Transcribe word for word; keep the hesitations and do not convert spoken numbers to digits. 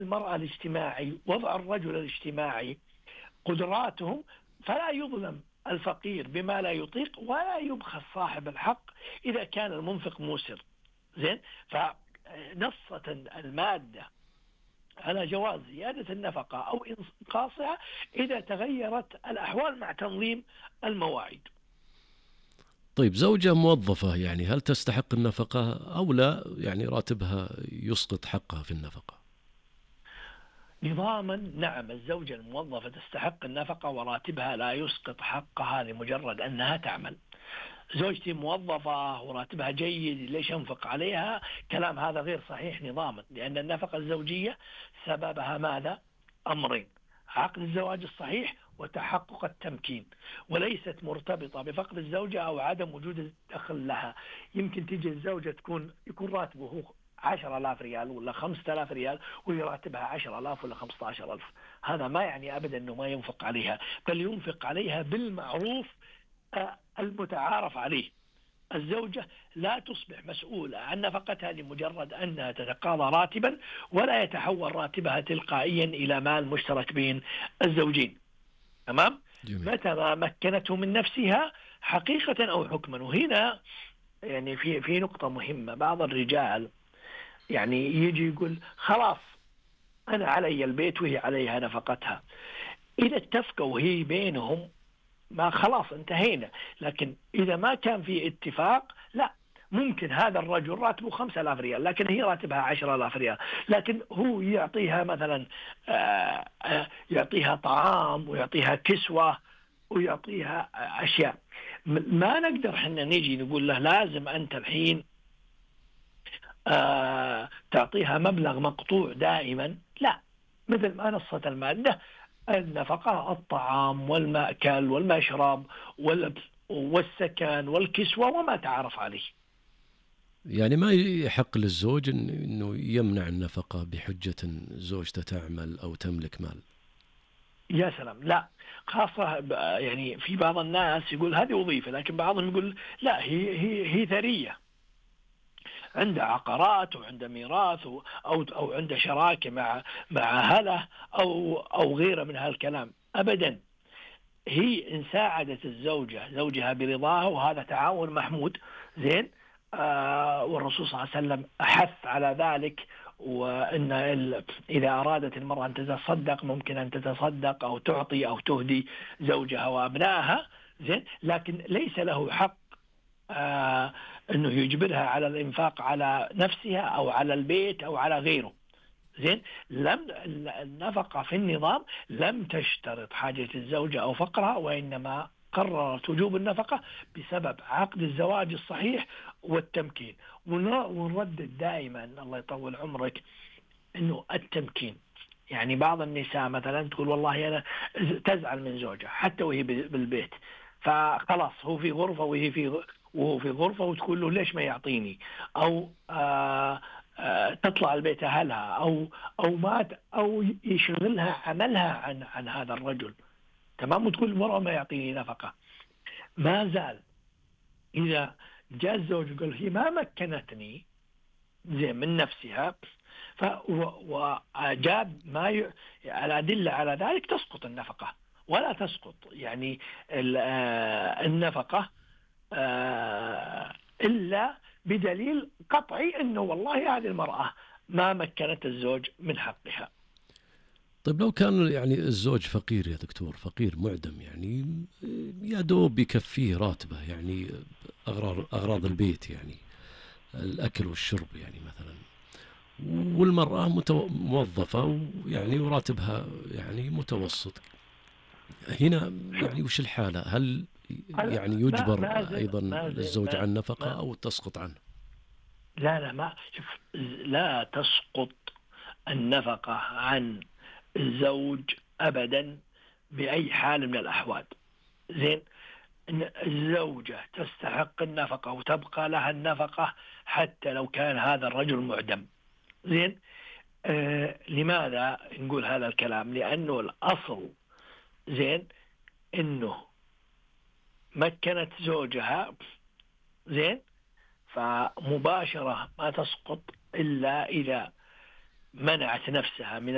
المرأة الاجتماعي، وضع الرجل الاجتماعي، قدراتهم، فلا يظلم الفقير بما لا يطيق، ولا يبخس صاحب الحق إذا كان المنفق موسر. زين. فنصت المادة على جواز زيادة النفقة أو إنقاصها إذا تغيرت الأحوال مع تنظيم المواعيد. طيب زوجة موظفة يعني هل تستحق النفقة أو لا؟ يعني راتبها يسقط حقها في النفقة. نظاما نعم، الزوجة الموظفة تستحق النفقة وراتبها لا يسقط حقها لمجرد أنها تعمل. زوجتي موظفة وراتبها جيد ليش أنفق عليها؟ كلام هذا غير صحيح نظاما، لأن النفقة الزوجية سببها ماذا؟ أمرين: عقد الزواج الصحيح وتحقق التمكين، وليست مرتبطة بفقد الزوجة أو عدم وجود الدخل لها. يمكن تيجي الزوجة تكون يكون راتبه هو عشر آلاف ريال ولا خمسة آلاف ريال ويراتبها عشر آلاف ولا خمسة عشر ألف، هذا ما يعني أبدا أنه ما ينفق عليها، بل ينفق عليها بالمعروف المتعارف عليه. الزوجة لا تصبح مسؤولة عن نفقتها لمجرد أنها تتقاضى راتبا، ولا يتحول راتبها تلقائيا إلى مال مشترك بين الزوجين. تمام؟ جميل. متى ما مكنته من نفسها حقيقة أو حكما. وهنا يعني في في نقطة مهمة: بعض الرجال يعني يجي يقول خلاص أنا علي البيت وهي عليها نفقتها. إذا اتفقوا وهي بينهم ما خلاص انتهينا. لكن إذا ما كان في اتفاق، لا، ممكن هذا الرجل راتبه خمسة آلاف ريال لكن هي راتبها عشرة آلاف ريال، لكن هو يعطيها مثلا آآ آآ يعطيها طعام ويعطيها كسوة ويعطيها أشياء. ما نقدر حنا نيجي نقول له لازم أنت الحين تعطيها مبلغ مقطوع دائما. لا، مثل ما نصت المادة: النفقة الطعام والمأكل والمشرب والسكن والكسوة وما تعرف عليه. يعني ما يحق للزوج أنه يمنع النفقة بحجة زوجته تعمل أو تملك مال. يا سلام، لا، خاصة يعني في بعض الناس يقول هذه وظيفة، لكن بعضهم يقول لا، هي هي هي ثرية، عنده عقارات وعنده ميراث أو أو عنده شراكة مع مع أهله أو أو غيره من هالكلام. أبدا، هي إن ساعدت الزوجة زوجها برضاها وهذا تعاون محمود. زين. آه والرسول صلى الله عليه وسلم أحث على ذلك، وإن إذا أرادت المرأة أن تتصدق ممكن أن تتصدق أو تعطي أو تهدي زوجها وأبنائها. زين. لكن ليس له حق آه أنه يجبرها على الإنفاق على نفسها أو على البيت أو على غيره. زين. لم النفقة في النظام لم تشترط حاجة الزوجة أو فقرها، وإنما قررت وجوب النفقة بسبب عقد الزواج الصحيح والتمكين. ونردد دائما الله يطول عمرك إنه التمكين، يعني بعض النساء مثلا تقول والله أنا تزعل من زوجها حتى وهي بالبيت، فخلاص هو في غرفة وهي في وهو في غرفة وتقول له ليش ما يعطيني، أو آه تطلع البيت أهلها أو أو ما أو يشغلها عملها عن عن هذا الرجل. تمام. وتقول المرأة ما يعطيني نفقة. ما زال إذا جاء الزوج يقول هي ما مكنتني زي من نفسها ف وجاب ما ي... الأدلة على ذلك، تسقط النفقة ولا تسقط يعني النفقة إلا بدليل قطعي أنه والله هذه المرأة ما مكنت الزوج من حقها. طيب لو كان يعني الزوج فقير يا دكتور، فقير معدم، يعني يا دوب يكفيه راتبه، يعني أغراض أغراض البيت، يعني الأكل والشرب يعني مثلا، والمرأة متو... موظفة يعني وراتبها يعني متوسط، هنا يعني وش الحالة؟ هل يعني ما يجبر ما زل أيضا ما زل الزوج ما عن نفقة ما أو تسقط عنه؟ لا لا ما شوف، لا تسقط النفقة عن الزوج أبدا بأي حال من الأحوال. زين. إن الزوجة تستحق النفقة وتبقى لها النفقة حتى لو كان هذا الرجل معدم. زين. آه لماذا نقول هذا الكلام؟ لأنه الأصل زين إنه مكنت زوجها. زين. فمباشرة ما تسقط إلا إذا منعت نفسها من